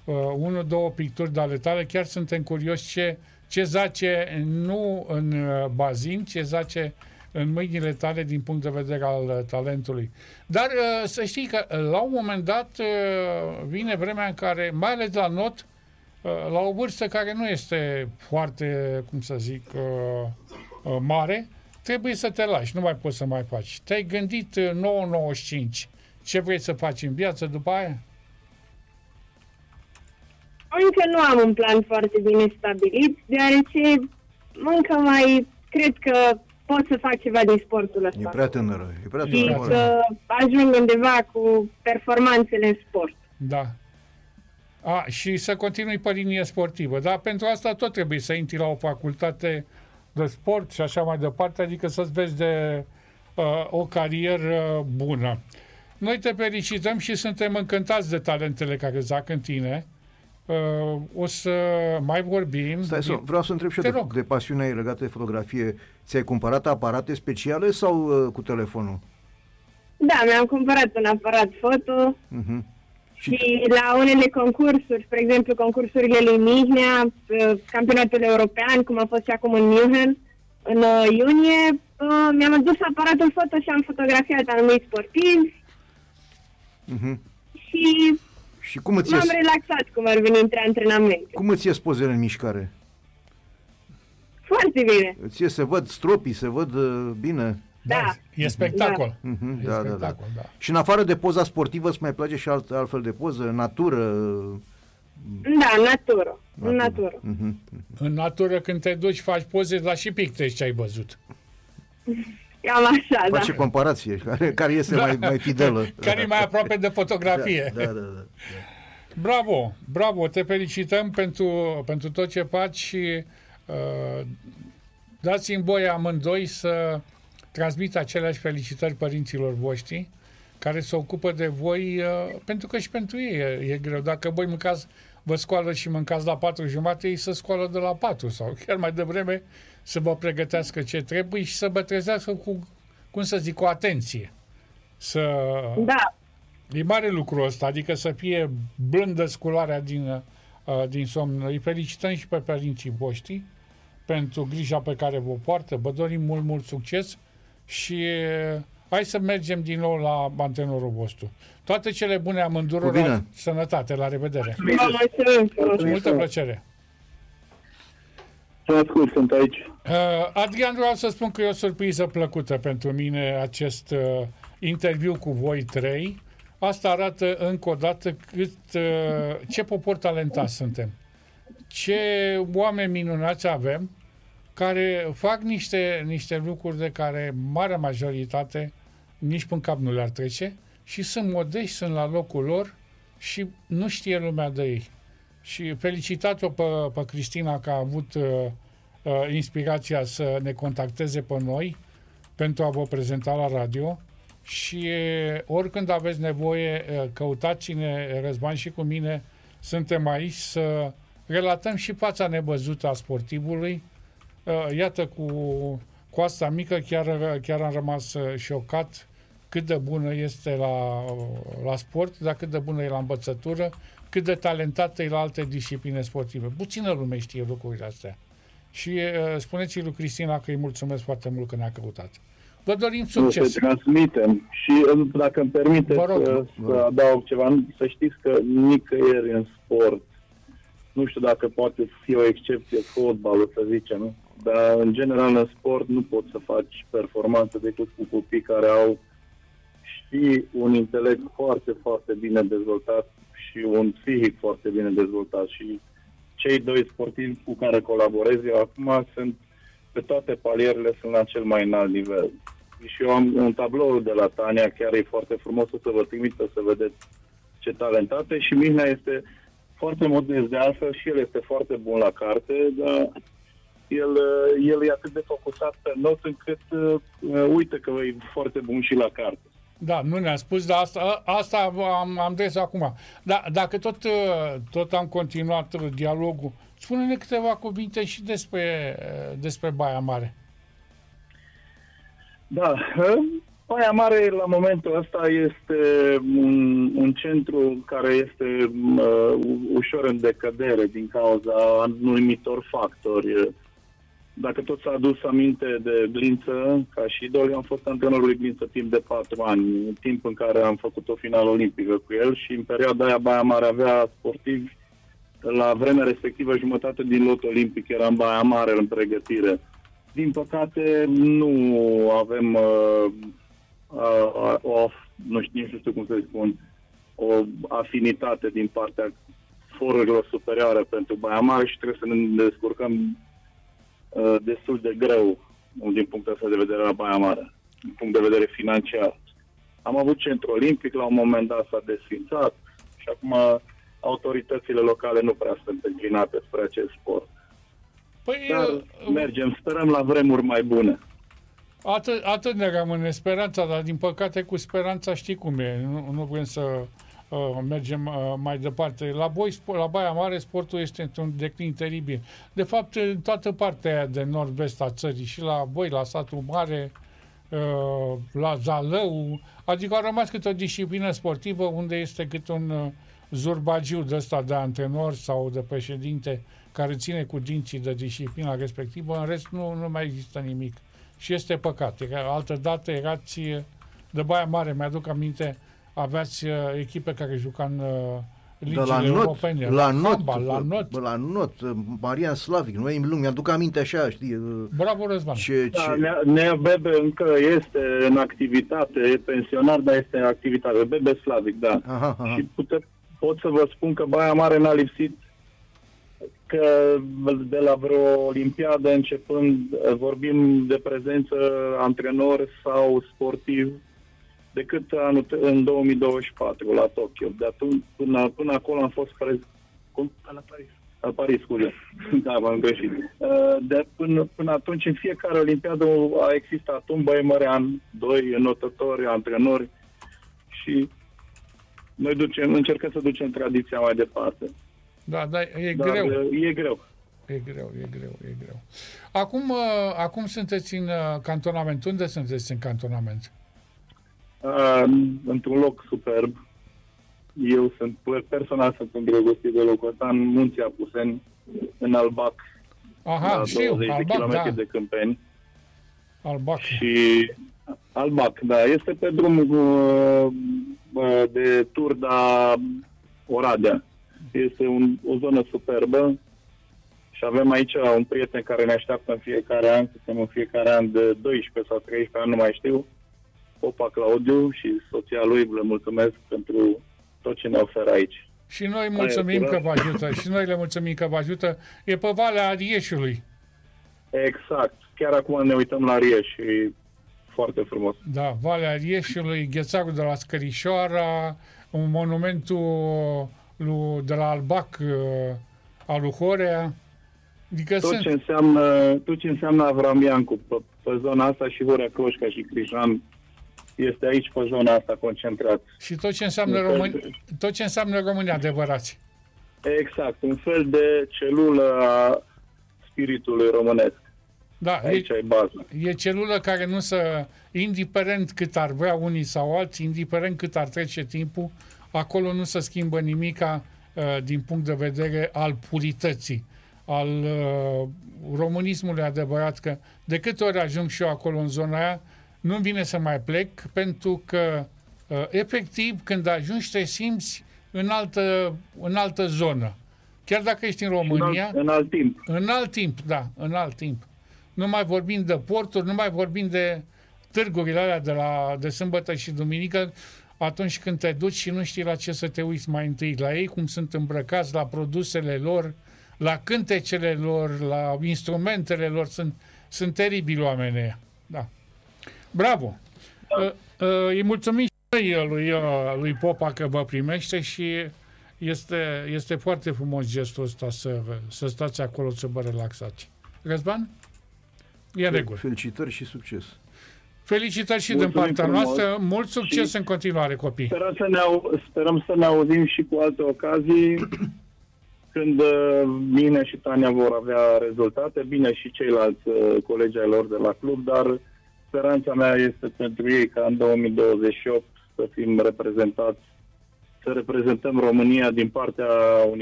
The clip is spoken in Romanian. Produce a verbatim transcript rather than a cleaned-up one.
uh, unul, două picturi de ale tale. Chiar suntem curioși ce, ce zace nu în uh, bazin, ce zace în mâinile tale din punct de vedere al uh, talentului. Dar uh, să știi că uh, la un moment dat uh, vine vremea în care, mai ales la not, uh, la o vârstă care nu este foarte, cum să zic, uh, uh, mare, trebuie să te lași, nu mai poți să mai faci. Te-ai gândit uh, nouă nouăzeci și cinci, ce vrei să faci în viață după aia? Încă nu am un plan foarte bine stabilit, deoarece încă mai cred că pot să fac ceva din sportul ăsta. E prea tânără. E prea și tânără. să ajung undeva cu performanțele în sport. Da. A, și să continui pe linie sportivă. Dar pentru asta tot trebuie să intri la o facultate de sport și așa mai departe, adică să-ți vezi de uh, o carieră bună. Noi te felicităm și suntem încântați de talentele care zac în tine. Uh, o să mai vorbim. Stai, să, vreau să întreb și eu de, de pasiunea legată de fotografie. Ți-ai cumpărat aparate speciale sau uh, cu telefonul? Da, mi-am cumpărat un aparat foto uh-huh. și, și la unele concursuri, spre exemplu concursurile lui Mihnea, campionatul european, cum a fost și acum în München, în uh, iunie, uh, mi-am adus aparatul foto și am fotografiat anumiți sportivi uh-huh. și... Și cum îți m-am ies... relaxat cum ar veni între antrenamente. Cum îți ies pozele în mișcare? Foarte bine. Îți ies să văd stropii, să văd uh, bine. Da. da. E spectacol. Da. Uh-huh, e da, spectacol da, da. Da. Și în afară de poza sportivă îți mai place și alt, altfel de poză? Natură? Da, natură. În natură. Uh-huh. În natură când te duci faci poze, dar și pictezi ce ai văzut. Cam așa, da. Face comparație, care, care este da. mai, mai fidelă. Care e mai aproape de fotografie. Da, da, da, da. Bravo, bravo, te felicităm pentru, pentru tot ce faci și uh, dați-mi voie amândoi să transmit aceleași felicitări părinților voștri care se ocupă de voi, uh, pentru că și pentru ei e, e greu. Dacă voi mâncați, vă scoală și mâncați la patru jumate, ei se scoală de la patru sau chiar mai devreme să vă pregătească ce trebuie și să vă trezească cu, cum să zic, cu atenție. Să... Da. E mare lucru ăsta, adică să fie blândă scularea din, uh, din somn. Îi felicităm și pe părinții voștri pentru grija pe care vă poartă. Vă dorim mult, mult succes și uh, hai să mergem din nou la antrenorul vostru. Toate cele bune amândurora, sănătate, la revedere. Cu multă plăcere. Să ascult, sunt aici. Uh, Adrian, vreau să spun că e o surpriză plăcută pentru mine acest uh, interviu cu voi trei. Asta arată încă o dată cât, uh, ce popor talentat suntem. Ce oameni minunați avem care fac niște, niște lucruri de care marea majoritate nici până cap nu le-ar trece și sunt modești, sunt la locul lor și nu știe lumea de ei. Și felicitați-o pe, pe Cristina că a avut uh, uh, inspirația să ne contacteze pe noi pentru a vă prezenta la radio. Și oricând aveți nevoie, căutați-ne, Răzvan și cu mine, suntem aici să relatăm și fața nevăzută a sportivului. Iată, cu, cu asta mică chiar, chiar am rămas șocat cât de bună este la, la sport, dar cât de bună e la învățătură, cât de talentată e la alte discipline sportive. Puțină lume știe lucrurile astea. Și spuneți-i lui Cristina că îi mulțumesc foarte mult că ne-a căutat. Vă dorim succes. Să transmitem și, dacă îmi permiteți să, să adaug ceva, să știți că nicăieri în sport, nu știu dacă poate fi o excepție fotbalul, să zicem, dar în general în sport nu poți să faci performanță decât cu copii care au și un intelect foarte, foarte bine dezvoltat și un psihic foarte bine dezvoltat. Și cei doi sportivi cu care colaborez eu acum sunt pe toate palierele, sunt la cel mai înalt nivel. Și eu am un tablou de la Tania, chiar e foarte frumos, o să vă trimit să vedeți ce talentate. Și Mihnea este foarte modest de altfel și el este foarte bun la carte, dar el, el e atât de focusat pe not încât uh, uită că e foarte bun și la carte. Da, nu ne-a spus, dar asta, asta am, am des acum. Da, dacă tot, tot am continuat dialogul, spune-ne câteva cuvinte și despre, despre Baia Mare. Da, Baia Mare, la momentul ăsta, este un, un centru care este uh, ușor în decădere din cauza anumitor factori. Dacă tot s-a adus aminte de Glință, ca și idol, eu am fost antrenorul lui Glință timp de patru ani, timp în care am făcut o finală olimpică cu el și în perioada aia Baia Mare avea sportivi. La vremea respectivă, jumătate din lot olimpic era în Baia Mare în pregătire. Din păcate, nu avem uh, uh, o, nu știu, nu știu cum să spun, o afinitate din partea forurilor superioare pentru Baia Mare și trebuie să ne descurcăm uh, destul de greu din punctul ăsta de vedere la Baia Mare, din punct de vedere financiar. Am avut centru olimpic, la un moment dat s-a desfințat și acum autoritățile locale nu prea sunt înclinate spre acest sport. Păi, Dar mergem, sperăm la vremuri mai bune. Atât, atât ne rămâne speranța, dar din păcate cu speranța știi cum e. Nu, nu vrem să uh, mergem uh, mai departe. La, Boi, la Baia Mare sportul este într-un declin teribil. De fapt, în toată partea aia de nord-vest a țării, și la Boi, la Satul Mare, uh, la Zalău, adică a rămas câte o disciplină sportivă unde este cât un uh, zurbagiu de ăsta de antrenor sau de președinte care ține cu dinții de disciplina respectivă, în rest nu, nu mai există nimic. Și este păcat. Altă dată erați de Baia Mare, mi-aduc aminte, aveați echipe care juca în uh, ligile la europene. La, la, not, handball, la not. La not, Marian Slavic, noi în lume, mi-aduc aminte așa, știi. Bravo, Răzvan. Ce, da, ce... Nea, Nea Bebe încă este în activitate, e pensionar, dar este în activitate. Bebe Slavic, da. Aha, aha. Și pute, pot să vă spun că Baia Mare n-a lipsit că de la vreo olimpiadă începând, vorbim de prezență antrenor sau sportiv, decât anul, în două mii douăzeci și patru la Tokyo. De atunci, până, până acolo am fost prezent. Cum? La Paris. La Paris, scuze. Da, m-am greșit. De până, până atunci, în fiecare olimpiadă a existat un băimărean, doi înotători, antrenori și noi ducem, încercăm să ducem tradiția mai departe. Da, da, e Dar greu. E greu. E greu, e greu, e greu. Acum, acum sunteți în cantonament. Unde sunteți în cantonament? Uh, într-un loc superb. Eu sunt, personal sunt îndrăgostit de locul ăsta, în Munții Apuseni, în Albac. Aha, la știu, douăzeci Albac, de kilometri da. de Câmpeni. Albac. Și Albac, da, este pe drumul uh, de Turda Oradea. Este un, o zonă superbă și avem aici un prieten care ne așteaptă în fiecare an, suntem în fiecare an de doisprezece sau treisprezece ani, nu mai știu, Popa Claudiu și soția lui, le mulțumesc pentru tot ce ne oferă aici. Și noi mulțumim că vă ajută, și noi le mulțumim că vă ajută. E pe Valea Arieșului. Exact. Chiar acum ne uităm la Arieș și foarte frumos. Da, Valea Arieșului, Ghețarul de la Scărișoara, un monumentul lui, de la Albac, al lui Horea. Adică tot, sunt... ce înseamnă, tot ce înseamnă Avramiancu pe, pe zona asta și Horea Cloșca și Crișan este aici pe zona asta concentrat. Și tot ce înseamnă, Români... tot ce înseamnă români adevărați. Exact, un fel de celulă a spiritului românesc. Da, aici e, e baza. E celulă care nu să, indiferent cât ar vrea unii sau alții, indiferent cât ar trece timpul, acolo nu se schimbă nimica uh, din punct de vedere al purității, al uh, românismului adevărat, că de câte ori ajung și eu acolo în zona aia, nu vine să mai plec, pentru că uh, efectiv când ajungi te simți în altă, în altă zonă. Chiar dacă ești în România... În alt, în alt timp. În alt timp, da, în alt timp. Nu mai vorbim de porturi, nu mai vorbim de târgurile alea de, la, de sâmbătă și duminică, atunci când te duci și nu știi la ce să te uiți mai întâi, la ei, cum sunt îmbrăcați, la produsele lor, la cântecele lor, la instrumentele lor, sunt, sunt teribili oamenii ăia. Da. Bravo! Da. Uh, uh, îi mulțumim și noi lui, uh, lui Popa că vă primește și este, este foarte frumos gestul ăsta să, să stați acolo, să vă relaxați. Răzvan? E în regulă. Felicitări și succes! Felicitări și Mulțumim din partea frumos. noastră. Mult succes Și în continuare, copii. Sperăm să, ne au, sperăm să ne auzim și cu alte ocazii când uh, mine și Tania vor avea rezultate, bine și ceilalți uh, colegi ai lor de la club, dar speranța mea este pentru ei ca în două mii douăzeci și opt să fim reprezentați, să reprezentăm România din partea